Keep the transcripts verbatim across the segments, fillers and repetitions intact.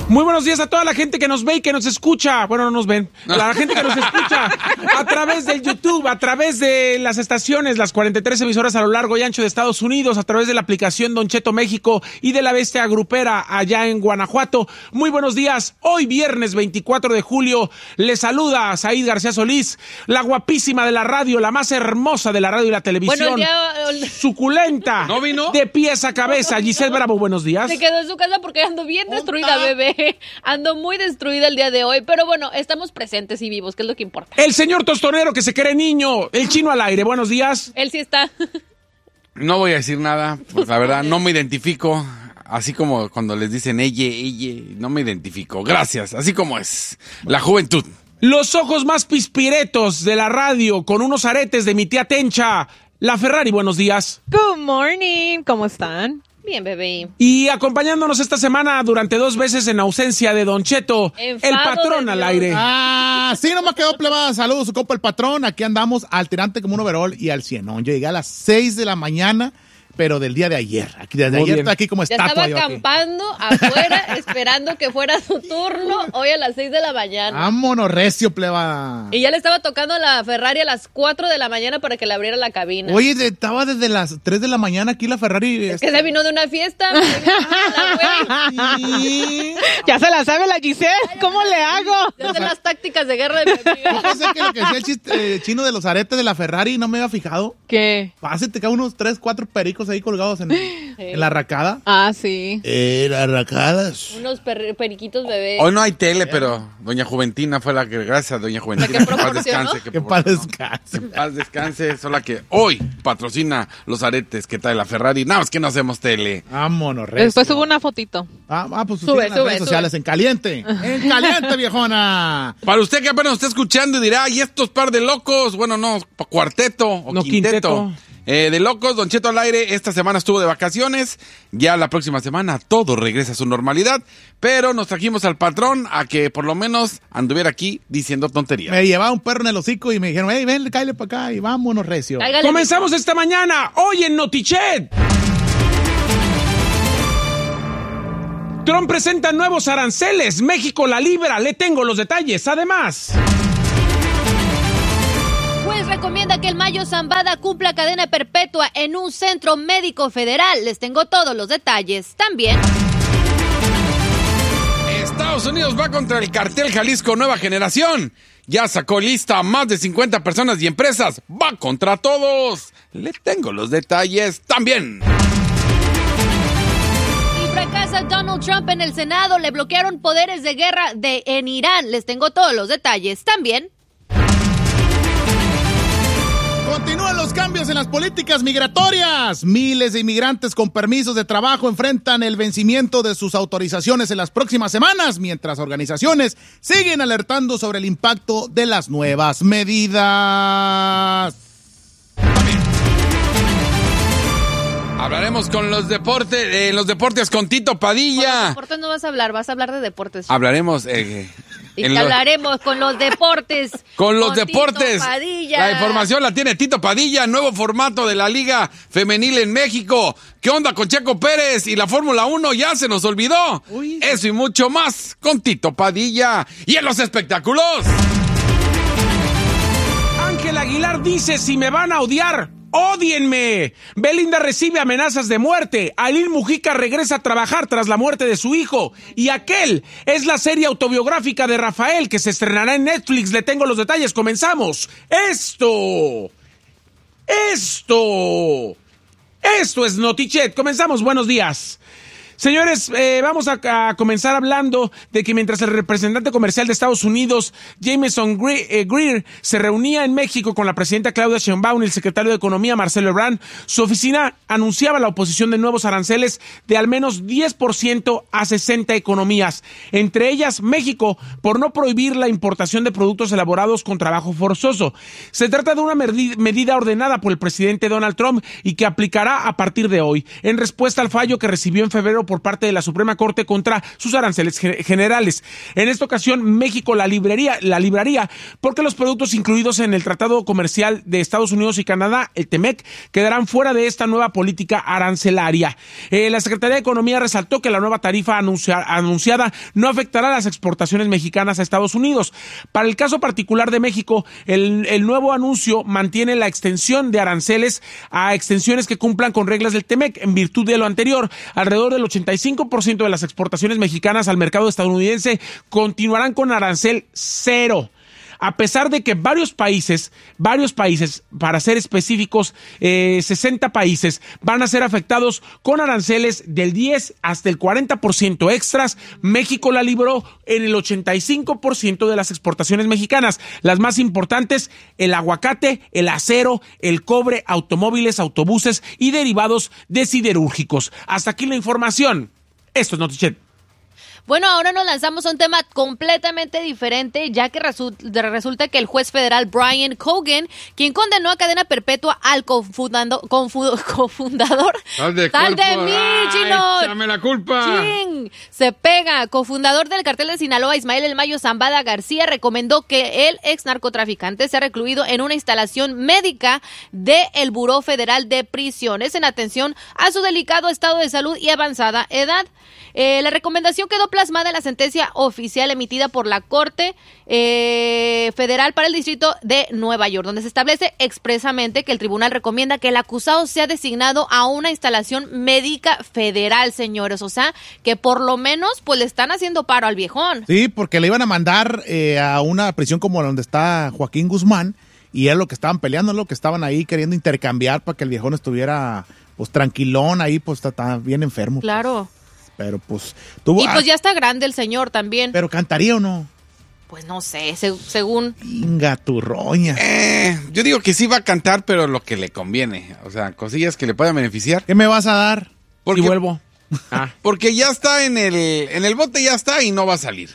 Muy buenos días a toda la gente que nos ve y que nos escucha. Bueno, no nos ven. La gente que nos escucha a través del YouTube, a través de las estaciones, las cuarenta y tres emisoras a lo largo y ancho de Estados Unidos, a través de la aplicación Don Cheto México y de la Bestia Grupera allá en Guanajuato. Muy buenos días. Hoy viernes veinticuatro de julio les saluda Said García Solís, la guapísima de la radio, la más hermosa de la radio y la televisión. Bueno, ya... Suculenta. ¿No vino? De pies a cabeza. Giselle Bravo, buenos días. Se quedó en su casa porque ando bien destruida, bebé. Ando muy destruida el día de hoy, pero bueno, estamos presentes y vivos, que es lo que importa. El señor tostonero que se cree niño, el chino al aire, buenos días. Él sí está. No voy a decir nada, pues la verdad no me identifico, así como cuando les dicen ella, ella, no me identifico. Gracias, así como es la juventud. Los ojos más pispiretos de la radio con unos aretes de mi tía Tencha, la Ferrari, buenos días. Good morning, ¿cómo están? Bien, bebé. Y acompañándonos esta semana durante dos veces en ausencia de Don Cheto, Enfado el patrón al aire. Ah, sí, nomás quedó plebada. Saludos, su compa el patrón. Aquí andamos al tirante como un overol y al cienón. Yo llegué a las seis de la mañana, pero del día de ayer. Aquí, desde Muy ayer bien. está aquí como Ya estatua. estaba yo aquí. acampando afuera, esperando que fuera su turno, hoy a las seis de la mañana. Vámonos, recio, plebada. Y ya le estaba tocando la Ferrari a las cuatro de la mañana para que le abriera la cabina. Oye, de- estaba desde las tres de la mañana aquí la Ferrari. Es que se vino de una fiesta. Sí. Ya se la sabe la Giselle, ¿cómo le hago? Ya sé las tácticas de guerra de mi amiga. Yo pensé que lo que decía el chiste, eh, chino de los aretes de la Ferrari no me había fijado. ¿Qué? Pásate que unos tres, cuatro pericos ahí colgados en, en la racada. Ah, sí. Eh, las racadas. Unos per- periquitos bebé. Hoy no hay tele, pero doña Juventina fue la que, gracias a doña Juventina, La que que paz proporcionó. descanse. Que Que por- para descanse. que paz descanse, sola que hoy patrocina los aretes que trae la Ferrari. Nada más que no hacemos tele. Vámonos, recio. Después subo una fotito. Ah, ah, pues Sube, sube, en las sube, redes sube. sociales en caliente. En caliente, viejona. Para usted que apenas está escuchando y dirá, ¿y estos par de locos? Bueno, no, cuarteto o No, quinteto. quinteto. Eh, de locos, Don Cheto al aire, esta semana estuvo de vacaciones, ya la próxima semana todo regresa a su normalidad, pero nos trajimos al patrón a que por lo menos anduviera aquí diciendo tonterías. Me llevaba un perro en el hocico y me dijeron, hey, ven, cállale para acá y vámonos, recio. Cáigale, Comenzamos esta mañana, hoy en Notichet. Trump presenta nuevos aranceles, México la libra, le tengo los detalles, además. Juez recomienda que el Mayo Zambada cumpla cadena perpetua en un centro médico federal. Les tengo todos los detalles. También, Estados Unidos va contra el cartel Jalisco Nueva Generación. Ya sacó lista a más de cincuenta personas y empresas. Va contra todos. Le tengo los detalles también. y fracasa Donald Trump en el Senado. Le bloquearon poderes de guerra de, en Irán. Les tengo todos los detalles. También, Continúan los cambios en las políticas migratorias. Miles de inmigrantes con permisos de trabajo enfrentan el vencimiento de sus autorizaciones en las próximas semanas, mientras organizaciones siguen alertando sobre el impacto de las nuevas medidas. Hablaremos con los deportes, eh, los deportes con Tito con los Padilla. deportes no vas a hablar, vas a hablar de deportes. Hablaremos eh, y en te lo- hablaremos con los deportes. con los Tito deportes. Padilla. La información la tiene Tito Padilla, nuevo formato de la Liga Femenil en México. ¿Qué onda con Checo Pérez y la Fórmula uno? Ya se nos olvidó. Uy. Eso y mucho más con Tito Padilla. Y en los espectáculos. Ángel Aguilar dice, si me van a odiar, ¡ódienme! Belinda recibe amenazas de muerte. Ailín Mujica regresa a trabajar tras la muerte de su hijo. Y Aquel es la serie autobiográfica de Rafael que se estrenará en Netflix. Le tengo los detalles. Comenzamos. Esto. Esto. Esto es Notichet. Comenzamos. Buenos días. Señores, eh, vamos a, a comenzar hablando de que mientras el representante comercial de Estados Unidos, Jameson Gre- eh, Greer, se reunía en México con la presidenta Claudia Sheinbaum y el secretario de Economía, Marcelo Ebrard, su oficina anunciaba la oposición de nuevos aranceles de al menos diez por ciento a sesenta economías, entre ellas México, por no prohibir la importación de productos elaborados con trabajo forzoso. Se trata de una merdi- medida ordenada por el presidente Donald Trump y que aplicará a partir de hoy, en respuesta al fallo que recibió en febrero por parte de la Suprema Corte contra sus aranceles generales. En esta ocasión, México la libraría, la libraría porque los productos incluidos en el Tratado Comercial de Estados Unidos y Canadá, el T M E C, quedarán fuera de esta nueva política arancelaria. Eh, la Secretaría de Economía resaltó que la nueva tarifa anuncia, anunciada no afectará las exportaciones mexicanas a Estados Unidos. Para el caso particular de México, el, el nuevo anuncio mantiene la extensión de aranceles a extensiones que cumplan con reglas del T M E C. En virtud de lo anterior, alrededor del ochenta y cinco por ciento de las exportaciones mexicanas al mercado estadounidense continuarán con arancel cero. A pesar de que varios países, varios países, para ser específicos, eh, sesenta países, van a ser afectados con aranceles del diez hasta el cuarenta por ciento extras, México la libró en el ochenta y cinco por ciento de las exportaciones mexicanas. Las más importantes, el aguacate, el acero, el cobre, automóviles, autobuses y derivados de siderúrgicos. Hasta aquí la información. Esto es Notichet. Bueno, ahora nos lanzamos a un tema completamente diferente, ya que resu- resulta que el juez federal Brian Cogan, quien condenó a cadena perpetua al cofundando, confu- cofundador... ¡Sal de, ¡Sal de mí, Ay, chino! ¡Échame la culpa! ¡Chin! Se pega. Cofundador del cartel de Sinaloa, Ismael El Mayo Zambada García, recomendó que el ex narcotraficante sea recluido en una instalación médica del Buró Federal de Prisiones en atención a su delicado estado de salud y avanzada edad. Eh, la recomendación quedó plasmada en la sentencia oficial emitida por la Corte eh, Federal para el Distrito de Nueva York, donde se establece expresamente que el tribunal recomienda que el acusado sea designado a una instalación médica federal, señores. O sea, que por lo menos pues le están haciendo paro al viejón. Sí, porque le iban a mandar eh, a una prisión como donde está Joaquín Guzmán, y es lo que estaban peleando, lo que estaban ahí queriendo intercambiar para que el viejón estuviera pues tranquilón ahí, pues está, está bien enfermo. Claro. Pues. Pero pues tuvo. Y pues ya está grande el señor también. Pero cantaría o no. Pues no sé, se- según. Inga tu roña. Eh, yo digo que sí va a cantar, pero lo que le conviene. O sea, cosillas que le puedan beneficiar. ¿Qué me vas a dar? Porque, Y vuelvo. Ah. porque ya está en el, en el bote, ya está y no va a salir.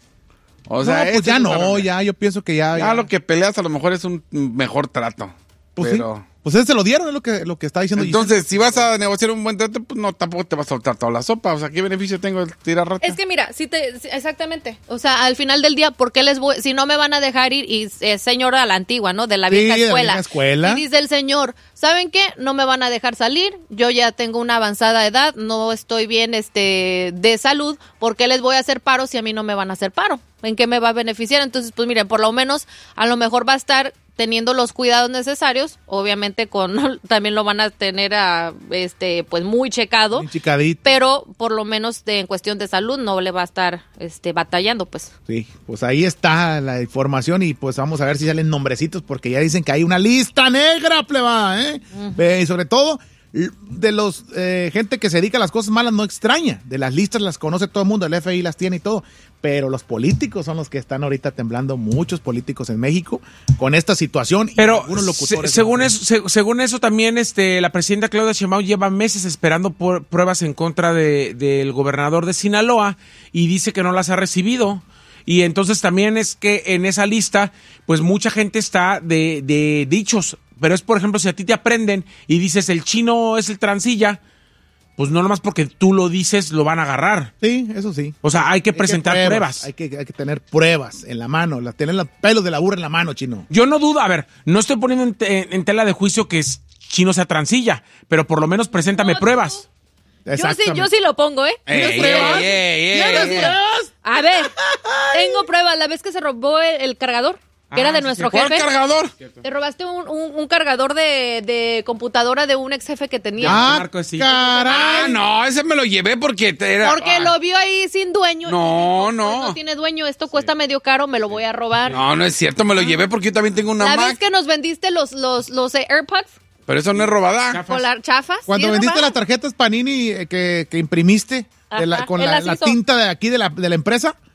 O sea, no, pues este ya es no, para- ya, yo pienso que ya. Ya lo que peleas a lo mejor es un mejor trato. Pues pero... sí. Pues ese se lo dieron, es lo que, lo que está diciendo. Entonces, si vas a negociar un buen trato, pues no, tampoco te va a soltar toda la sopa. O sea, ¿qué beneficio tengo de tirar rata? Es que mira, si te, si- exactamente. O sea, al final del día, ¿por qué les voy? Si no me van a dejar ir, y es señora a la antigua, ¿no? De la Sí, vieja de la escuela. vieja escuela. Y dice el señor, ¿saben qué? No me van a dejar salir. Yo ya tengo una avanzada edad, no estoy bien, este, de salud. ¿Por qué les voy a hacer paro si a mí no me van a hacer paro? ¿En qué me va a beneficiar? Entonces, pues miren, por lo menos, a lo mejor va a estar teniendo los cuidados necesarios, obviamente con también lo van a tener a, este pues muy checado, Bien chicadito. pero por lo menos de, en cuestión de salud no le va a estar este batallando, pues. Sí, pues ahí está la información y pues vamos a ver si salen nombrecitos porque ya dicen que hay una lista negra, plebada, ¿eh? Eh, y sobre todo, l- de los eh, gente que se dedica a las cosas malas no extraña. De las listas las conoce todo el mundo, el F B I las tiene y todo. Pero los políticos son los que están ahorita temblando, muchos políticos en México, con esta situación. Y Pero algunos locutores se- según, de- eso, se- según eso también este, la presidenta Claudia Sheinbaum lleva meses esperando por pruebas en contra de, del gobernador de Sinaloa y dice que no las ha recibido. Y entonces también es que en esa lista, pues mucha gente está de, de dichos. Pero es, por ejemplo, si a ti te aprenden y dices el chino es el transilla, pues no nomás porque tú lo dices lo van a agarrar. Sí, eso sí. O sea, hay que presentar pruebas. Hay que, hay que tener pruebas en la mano, la, tener los pelos de la burra en la mano, chino. Yo no dudo, a ver, no estoy poniendo en, te- en tela de juicio que es chino sea transilla, pero por lo menos preséntame No, pruebas. Yo sí, yo sí lo pongo, ¿eh? Ey, Yo ey, pruebas. ey, ey, Yo ey, no ey. sé. A ver, tengo pruebas. La vez que se robó el, el cargador, que era de nuestro ¿Cuál jefe. cargador? Te robaste un, un, un cargador de, de computadora de un ex jefe que tenía. Ah, Marco, sí. caray. Ah, no, ese me lo llevé porque te era... Porque ah, lo vio ahí sin dueño. No, Y dijo, no. pues no tiene dueño, esto cuesta medio caro, me lo voy a robar. No, no es cierto, me lo llevé porque yo también tengo una La Mac. vez que nos vendiste los, los, los eh, AirPods Pero eso no es robada. polar chafas. Cuando ¿sí, vendiste robaron? las tarjetas Panini eh, que, que imprimiste de la- Ajá, con él la, las la hizo. tinta de aquí de la, de la empresa,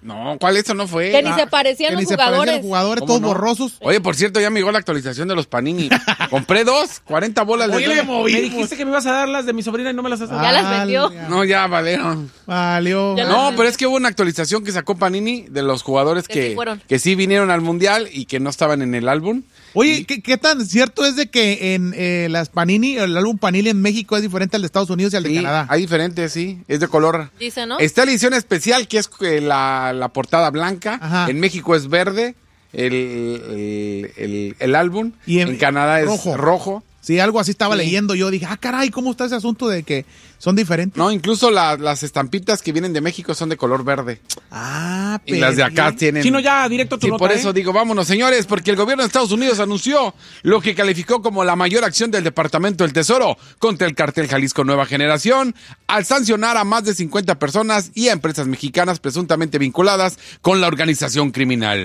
No, ¿cuál eso no fue? Que ni Ah. se parecían Que los ni se parecían jugadores. los jugadores, ¿Cómo todos no? borrosos. Oye, por cierto, ya me llegó la actualización de los Panini. Compré dos, cuarenta bolas de Oye, dos. le Me movimos. dijiste que me ibas a dar las de mi sobrina y no me las has dado. Ya las vendió. Válgame. No, ya valieron. Valió. Ya No, las- pero es que hubo una actualización que sacó Panini de los jugadores Que que, sí fueron. que sí vinieron al Mundial y que no estaban en el álbum. Oye, ¿qué, qué tan cierto es de que en eh, las Panini, el álbum Panini en México es diferente al de Estados Unidos y al de Sí, Canadá? hay diferentes, sí. Es de color. Dice, ¿no? Está la edición especial, que es eh, la, la portada blanca. Ajá. En México es verde, el, el, el- el álbum. Y en, en- Canadá es rojo. rojo. Sí, algo así estaba Sí. leyendo yo. Dije, ah, caray, ¿cómo está ese asunto de que son diferentes? No, incluso la- las estampitas que vienen de México son de color verde. Ah, Y las de acá bien. tienen... Chino, ya, directo tu Sí, nota, por ¿eh? eso digo, vámonos, señores, porque el gobierno de Estados Unidos anunció lo que calificó como la mayor acción del Departamento del Tesoro contra el cartel Jalisco Nueva Generación, al sancionar a más de cincuenta personas y a empresas mexicanas presuntamente vinculadas con la organización criminal.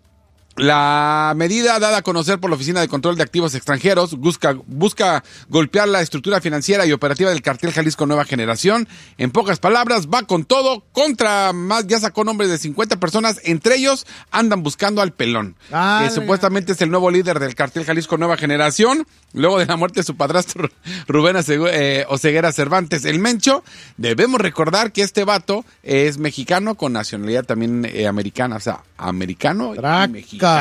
La medida dada a conocer por la Oficina de Control de Activos Extranjeros busca, busca golpear la estructura financiera y operativa del cartel Jalisco Nueva Generación. En pocas palabras, va con todo contra más, ya sacó nombres de cincuenta personas, entre ellos andan buscando al Pelón, Ah, que supuestamente es el nuevo líder del cartel Jalisco Nueva Generación, luego de la muerte de su padrastro Rubén Asegu- eh, Oseguera Cervantes, el Mencho. Debemos recordar que este vato es mexicano con nacionalidad también eh, americana, o sea, americano Traca. y mexicano.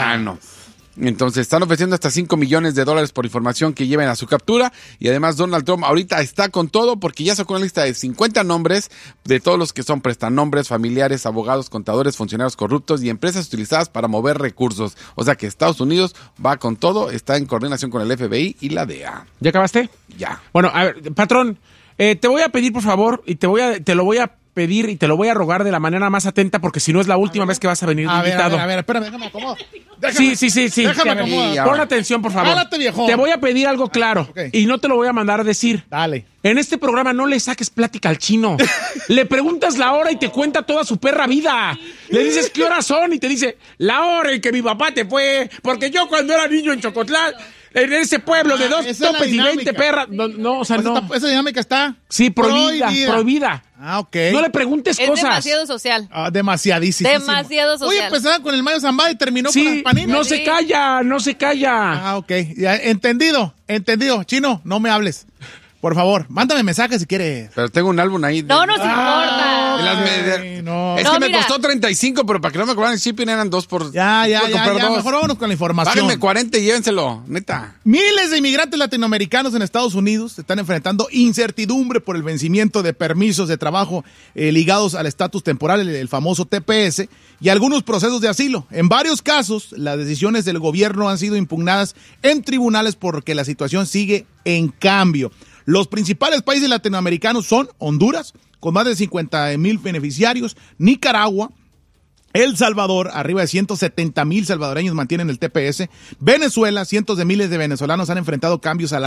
Entonces están ofreciendo hasta cinco millones de dólares por información que lleven a su captura, y además Donald Trump ahorita está con todo porque ya sacó una lista de cincuenta nombres de todos los que son prestanombres, familiares, abogados, contadores, funcionarios corruptos y empresas utilizadas para mover recursos. O sea que Estados Unidos va con todo, está en coordinación con el F B I y la D E A. ¿Ya acabaste? Ya. Bueno, a ver, patrón, eh, te voy a pedir, por favor, y te voy a, te lo voy a pedir y te lo voy a rogar de la manera más atenta, porque si no es la última vez que vas a venir de A ver, a invitado. ver, a ver, espérame, déjame acomodo. Sí, sí, sí, sí. Déjame A ver, acomodo. ya Pon va. atención, por favor. Jálate, viejo. Te voy a pedir algo claro ok. y no te lo voy a mandar a decir. Dale. En este programa no le saques plática al chino. Le preguntas la hora y te cuenta toda su perra vida. Le dices qué horas son y te dice la hora en que mi papá te fue. Porque yo cuando era niño en Chocotlán, en ese pueblo de Ah, dos esa es la topes y veinte dinámica. perras. No, no, o sea, Pues no. esta- esa dinámica está Sí, prohibida, prohibida. prohibida. Ah, ok. No le preguntes Es cosas. demasiado social. Ah, demasiadísimo. Demasiado social. Oye, empezaron con el Mayo Zambada y terminó con Sí, las Panini. no Sí. se calla, no se calla. Ah, ok. Ya, entendido, entendido. Chino, no me hables. Por favor, mándame mensajes si quieres. Pero tengo un álbum ahí. de- No nos de importa. las me- de- Ay, no. Es No, que me mira. costó treinta y cinco, pero para que no me cobraran el shipping eran dos por... Ya, ya, puedo ya, comprar ya. dos. Mejor vámonos con la información. Páguenme cuarenta y llévenselo, neta. Miles de inmigrantes latinoamericanos en Estados Unidos están enfrentando incertidumbre por el vencimiento de permisos de trabajo eh, ligados al estatus temporal, el, el famoso T P S, y algunos procesos de asilo. En varios casos, las decisiones del gobierno han sido impugnadas en tribunales porque la situación sigue en cambio. Los principales países latinoamericanos son Honduras, con más de cincuenta mil beneficiarios, Nicaragua, El Salvador, arriba de ciento setenta mil salvadoreños mantienen el T P S. Venezuela, cientos de miles de venezolanos han enfrentado cambios a la